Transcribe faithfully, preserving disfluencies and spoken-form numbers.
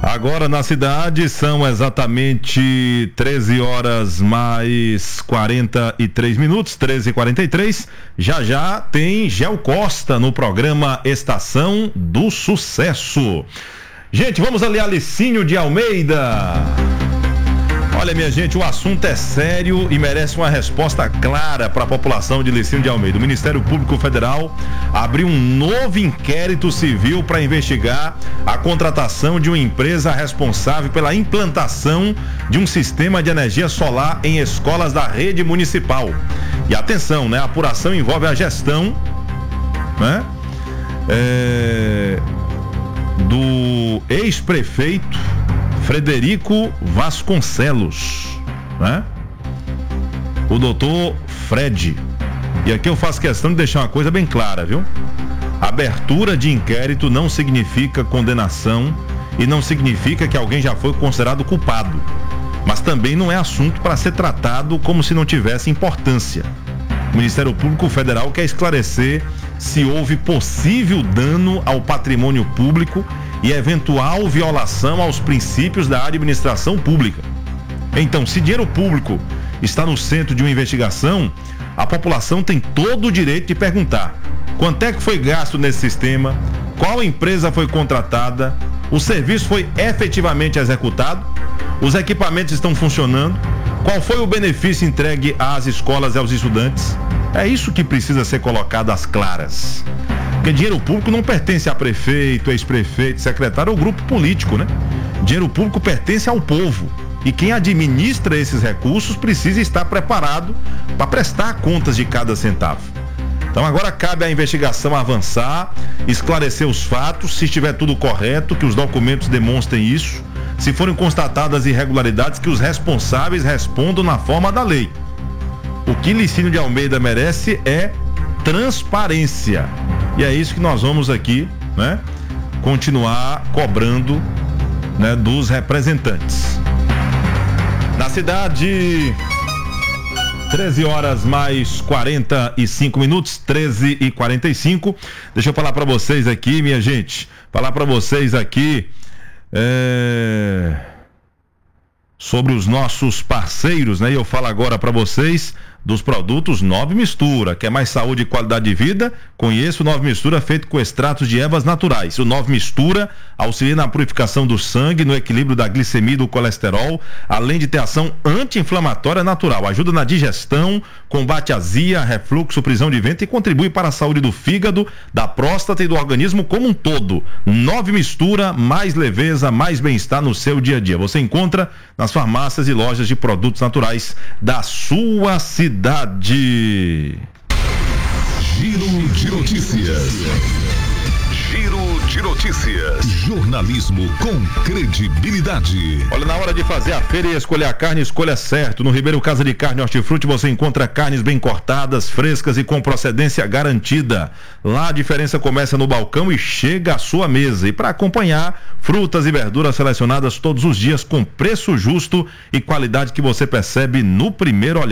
Agora na cidade são exatamente treze horas mais quarenta e três minutos, treze e quarenta e três. Já já tem Gel Costa no programa Estação do Sucesso. Gente, vamos ali a Licínio de Almeida. Olha, minha gente, o assunto é sério e merece uma resposta clara para a população de Licínio de Almeida. O Ministério Público Federal abriu um novo inquérito civil para investigar a contratação de uma empresa responsável pela implantação de um sistema de energia solar em escolas da rede municipal. E atenção, né? A apuração envolve a gestão, né? É, do ex-prefeito Frederico Vasconcelos, né? O doutor Fred. E aqui eu faço questão de deixar uma coisa bem clara, viu? Abertura de inquérito não significa condenação e não significa que alguém já foi considerado culpado. Mas também não é assunto para ser tratado como se não tivesse importância. O Ministério Público Federal quer esclarecer se houve possível dano ao patrimônio público e eventual violação aos princípios da administração pública. Então, se dinheiro público está no centro de uma investigação, a população tem todo o direito de perguntar: quanto é que foi gasto nesse sistema? Qual empresa foi contratada? O serviço foi efetivamente executado? Os equipamentos estão funcionando? Qual foi o benefício entregue às escolas e aos estudantes? É isso que precisa ser colocado às claras. Porque dinheiro público não pertence a prefeito, ex-prefeito, secretário ou grupo político, né? Dinheiro público pertence ao povo. E quem administra esses recursos precisa estar preparado para prestar contas de cada centavo. Então agora cabe à investigação avançar, esclarecer os fatos, se estiver tudo correto, que os documentos demonstrem isso. Se forem constatadas irregularidades, que os responsáveis respondam na forma da lei. O que Licínio de Almeida merece é transparência. E é isso que nós vamos aqui, né, continuar cobrando, né, dos representantes. Na cidade, treze horas mais quarenta e cinco minutos, treze e quarenta e cinco. Deixa eu falar para vocês aqui, minha gente, falar para vocês aqui é... sobre os nossos parceiros, né? E eu falo agora para vocês dos produtos Nove Mistura. Quer mais saúde e qualidade de vida? Conheça o Nove Mistura, feito com extratos de ervas naturais. O Nove Mistura auxilia na purificação do sangue, no equilíbrio da glicemia e do colesterol, além de ter ação anti-inflamatória natural. Ajuda na digestão, combate azia, refluxo, prisão de ventre e contribui para a saúde do fígado, da próstata e do organismo como um todo. Nove Mistura, mais leveza, mais bem-estar no seu dia a dia. Você encontra nas farmácias e lojas de produtos naturais da sua cidade. Giro de notícias. Giro de notícias. Jornalismo com credibilidade. Olha, na hora de fazer a feira e escolher a carne, escolha certo. No Ribeiro Casa de Carne Hortifruti você encontra carnes bem cortadas, frescas e com procedência garantida. Lá a diferença começa no balcão e chega à sua mesa. E para acompanhar, frutas e verduras selecionadas todos os dias com preço justo e qualidade que você percebe no primeiro olhar.